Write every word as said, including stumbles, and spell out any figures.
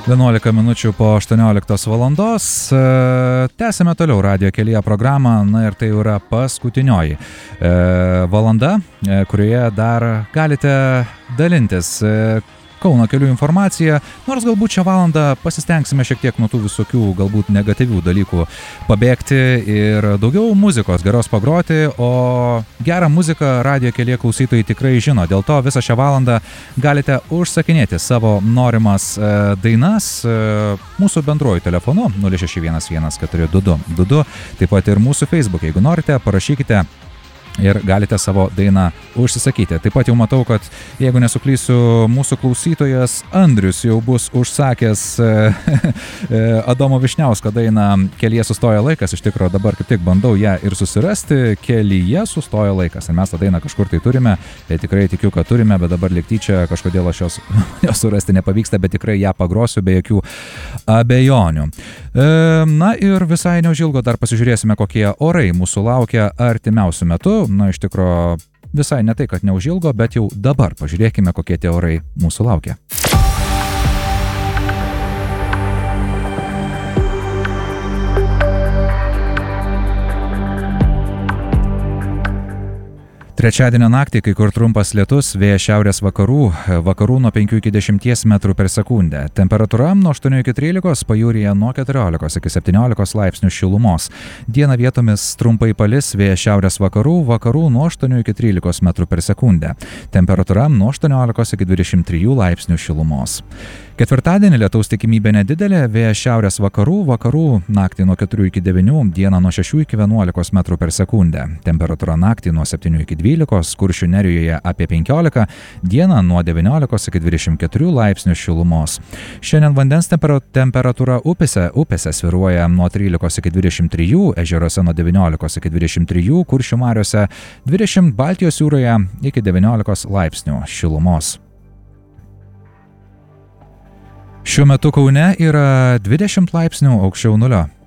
vienuolika minučių po aštuonioliktos valandos. Tęsime toliau radijo kelyje programą, na ir tai yra paskutinioji valanda, kurioje dar galite dalintis Kauno kelių informacija, nors galbūt šią valandą pasistengsime šiek tiek nuo tų visokių galbūt negatyvių dalykų pabėgti ir daugiau muzikos geros pagroti, o gerą muziką radijo kelyje klausytojai tikrai žino. Dėl to visą šią valandą galite užsakinėti savo norimas e, dainas e, mūsų bendruoju telefonu nulis šeši vienas vienas keturi du du du du, taip pat ir mūsų Facebook. Jeigu norite, parašykite ir galite savo dainą užsisakyti. Taip pat jau matau, kad jeigu nesuklysiu, mūsų klausytojas Andrius jau bus užsakęs Adomo Višniausko dainą Kelyje sustoja laikas. Iš tikrųjų dabar kaip tik bandau ją ir susirasti. Kelyje sustoja laikas. Ir mes tą dainą kažkur tai turime. Tai tikrai tikiu, kad turime, bet dabar liktyčia kažkodėl aš jos, jos surasti nepavyksta, bet tikrai ją pagrosiu be jokių abejonių. Na ir visai neužilgo dar pasižiūrėsime, kokie orai mūsų laukia artimiausių metų. Na, iš tikrųjų, visai ne tai, kad neužilgo, bet jau dabar pažiūrėkime, kokie tie orai mūsų laukia. Trečiadienio naktį kai kur trumpas lietus, vėjas šiaurės vakarų, vakarų nuo penkių iki dešimties metrų per sekundę. Temperatūra nuo aštuonių iki trylikos, pajūryje nuo keturiolikos iki septyniolikos laipsnių šilumos. Dieną vietomis trumpai palis, vėjas šiaurės vakarų, vakarų nuo aštuonių iki trylikos metrų per sekundę. Temperatūra nuo aštuoniolikos iki dvidešimt trijų laipsnių šilumos. Ketvirtadienį lietaus tikimybė nedidelė, vėjas šiaurės vakarų, vakarų naktį nuo keturių iki devynių, dieną nuo šešių iki vienuolikos metrų per sekundę. Temperatūra naktį nuo septynių iki dvylikos, Kuršių Nerijoje apie penkiolika, dieną nuo devyniolikos iki dvidešimt keturių laipsnių šilumos. Šiandien vandens temperatūra upėse, upėse svyruoja nuo trylikos iki dvidešimt trijų, ežeruose nuo devyniolikos iki dvidešimt trijų, Kuršių mariose dvidešimt, Baltijos jūroje iki devyniolikos laipsnių šilumos. Šiuo metu Kaune yra dvidešimt laipsnių aukščiau nulio.